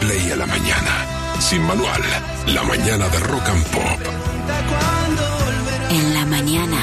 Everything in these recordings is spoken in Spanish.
play a la mañana. Sin manual, la mañana de Rock and Pop. En la mañana,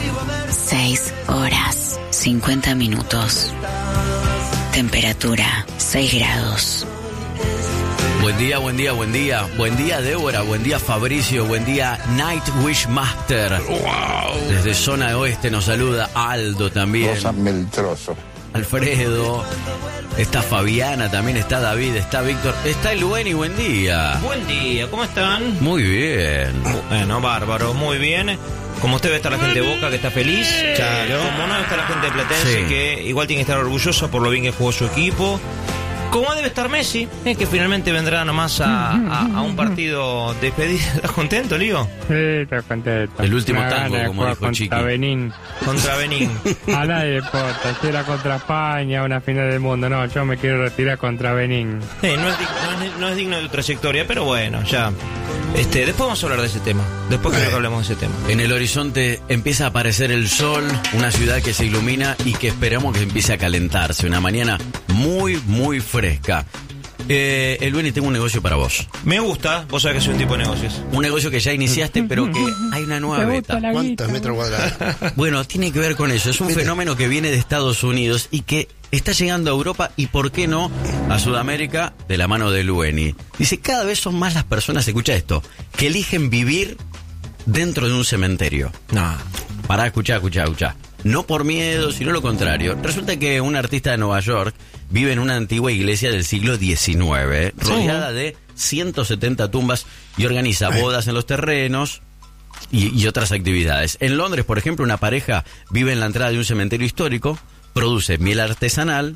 6 horas, 50 minutos. Temperatura, 6 grados. Buen día, buen día, buen día. Buen día, Débora. Buen día, Fabricio. Buen día, Nightwish Master. ¡Wow! Desde Zona Oeste nos saluda Aldo también. Rosa Meltroso. Alfredo. Está Fabiana, también está David, está Víctor. Está Lueni, buen día. Buen día, ¿cómo están? Muy bien. Bueno, bárbaro, muy bien. Como usted ve, está la gente de Boca que está feliz. Claro. Como no está la gente de Platense Sí. que igual tiene que estar orgullosa por lo bien que jugó su equipo. Como debe estar Messi, que finalmente vendrá nomás a un partido despedido. ¿Estás contento, Lío? Sí, estoy contento. El último Una tango, gana de como jugar dijo contra Chiqui. Benín. Contra Benín. A nadie le importa. Si era contra España, una final del mundo. No, yo me quiero retirar contra Benín. No es digno de tu trayectoria, pero bueno, ya. Después vamos a hablar de ese tema. Después creo que hablemos de ese tema. En el horizonte empieza a aparecer el sol, una ciudad que se ilumina y que esperamos que empiece a calentarse. Una mañana muy, muy fresca. Lueni, tengo un negocio para vos. Me gusta, vos sabés que soy un tipo de negocios. Un negocio que ya iniciaste, pero que hay una nueva beta. ¿Cuántos metros cuadrados? Bueno, tiene que ver con eso. Es un fenómeno que viene de Estados Unidos y que está llegando a Europa y, ¿por qué no?, a Sudamérica de la mano de Lueni. Dice, cada vez son más las personas, escucha esto, que eligen vivir dentro de un cementerio. No. Pará, escuchá. No por miedo, sino lo contrario. Resulta que un artista de Nueva York vive en una antigua iglesia del siglo XIX, rodeada de 170 tumbas y organiza bodas en los terrenos y otras actividades. En Londres, por ejemplo, una pareja vive en la entrada de un cementerio histórico, produce miel artesanal,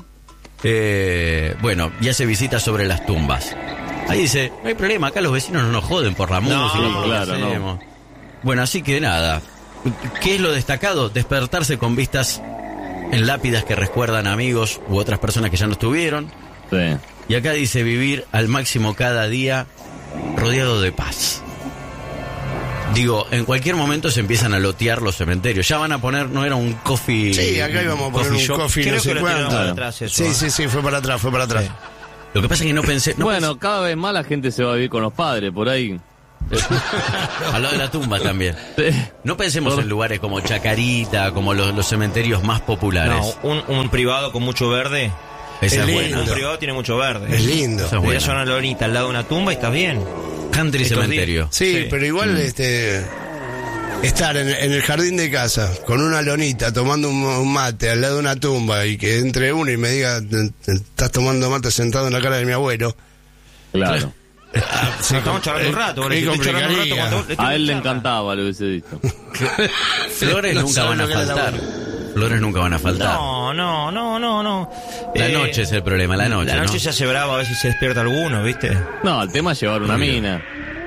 y hace visitas sobre las tumbas. Ahí dice, no hay problema, acá los vecinos no nos joden por la música, por lo que claro, hacemos. Bueno, así que nada. ¿Qué es lo destacado? Despertarse con vistas en lápidas que recuerdan a amigos u otras personas que ya no estuvieron. Sí. Y acá dice vivir al máximo cada día rodeado de paz. Digo, en cualquier momento se empiezan a lotear los cementerios. Ya van a poner, no era un coffee. Sí, acá íbamos a poner un shop. coffee, Creo no sé que lo tiraron cuánto. para atrás eso, Sí, fue para atrás. Sí. Lo que pasa es que no pensé. Cada vez más la gente se va a vivir con los padres, por ahí. Al lado de la tumba también. Sí. No pensemos en lugares como Chacarita, como los cementerios más populares. No, un privado con mucho verde. Esa es es lindo. Un buena. privado tiene mucho verde. Es lindo. Esa es Podrías buena. una lonita al lado de una tumba y estás bien. Country Estos cementerio. Sí, Sí. pero igual estar en el jardín de casa con una lonita tomando un mate al lado de una tumba y que entre uno y me diga, estás tomando mate sentado en la cara de mi abuelo. Claro. Estamos charlando un rato. qué Estoy charlando un rato complicaría. cuando- estoy A él le charla. encantaba, lo hubiese dicho. Flores No nunca sabe van a lo que era la faltar. Flores nunca van a faltar. No. La noche es el problema, la noche, La noche ¿no? se hace brava a ver si se despierta alguno, ¿viste? No, el tema es llevar una mina.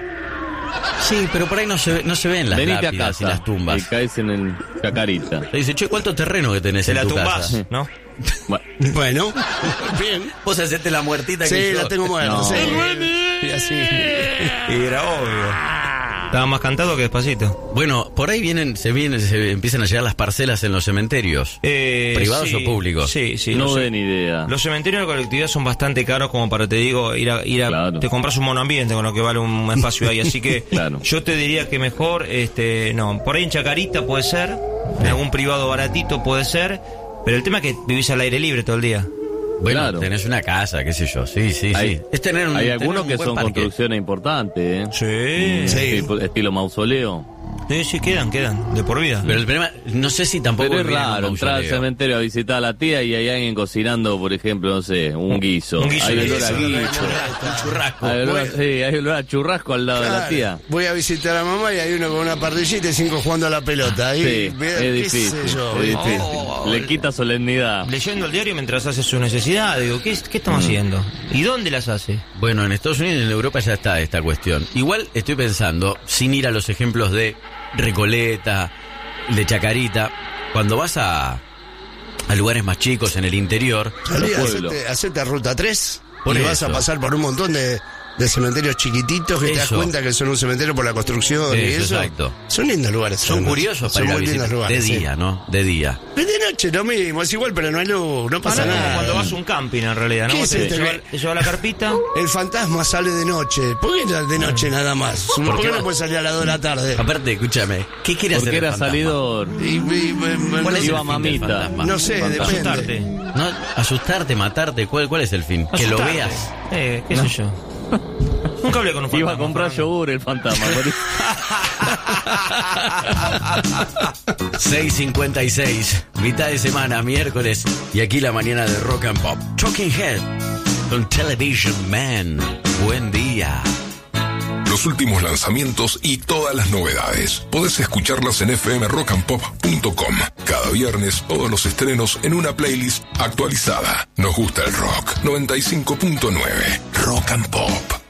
Sí, pero por ahí no se ven las Venite a lápidas casa y las tumbas. y caes en el Chacarita. Le dice, che, ¿cuánto terreno que tenés Se en la tu tumbás, casa? ¿no? Bueno, Bueno, bien. Vos hacete la muertita que Sí, yo. la tengo muerta, No. sí. Y así. Y era obvio. Estaba más cantado que despacito. Bueno, por ahí se empiezan a llegar las parcelas en los cementerios. ¿Privados Sí, o públicos? Sí. no los, den idea. los cementerios de colectividad son bastante caros como para, te digo, ir a Claro. te compras un monoambiente con lo que vale un espacio ahí. Así que Claro. yo te diría que mejor, no, por ahí en Chacarita puede ser, en algún privado baratito puede ser, pero el tema es que vivís al aire libre todo el día. Bueno, Claro. tenés una casa, qué sé yo. Sí. Hay, Es tener un, hay tener algunos un que buen son parque. construcciones importantes, ¿eh? Sí. Estilo mausoleo. Sí, quedan, de por vida. Pero el problema, no sé si tampoco Pero es viene en un raro entrar al mausoleo. cementerio a visitar a la tía y hay alguien cocinando, por ejemplo, no sé, un guiso. Un guiso Hay de olor a guiso. guiso. Un churrasco. Hay olor a churrasco al lado de la Claro. tía. Voy a visitar a mamá y hay uno con una parrillita y 5 jugando a la pelota. Ahí, Sí, vea, es qué difícil. sé yo, Es ¿viste? difícil. Le quita solemnidad. Leyendo el diario mientras hace su necesidad, digo, ¿qué estamos haciendo? ¿Y dónde las hace? Bueno, en Estados Unidos y en Europa ya está esta cuestión. Igual estoy pensando, sin ir a los ejemplos de Recoleta, de Chacarita, cuando vas a lugares más chicos en el interior, Salí, Los pueblos. hacete ruta 3 Por y vas eso. a pasar por un montón de de cementerios chiquititos que te das Eso. cuenta que son un cementerio por la construcción y Eso, eso. exacto. Son lindos lugares. Son además. curiosos Son para ir a muy visitar. lindos lugares. De día, ¿no? De día. De noche lo mismo, es igual, pero no hay luz, no pasa Ahora, nada. cuando vas a un camping en realidad, ¿no? ¿Qué Vos es te, este lleva, que- te lleva la carpita. El fantasma sale de noche. ¿Por qué de noche nada más? ¿Por qué no puede salir a las 2 de la tarde? Aparte, escúchame, ¿qué quiere hacer Porque el era fantasma? salidor. ¿Cuál es el Iba fin del mamita. fantasma? No sé, depende. Asustarte. No, asustarte, matarte, ¿cuál es el fin? Que lo Asustarte. veas. ¿Qué sé yo? Nunca hablé con un fantasma. Iba a comprar Fernando. yogur el fantasma. por eso. 6:56, mitad de semana, miércoles, y aquí la mañana de Rock and Pop. Talking Head con Television Man. Buen día. Los últimos lanzamientos y todas las novedades. Podés escucharlas en fmrockandpop.com. Cada viernes todos los estrenos en una playlist actualizada. Nos gusta el rock. 95.9 Rock and Pop.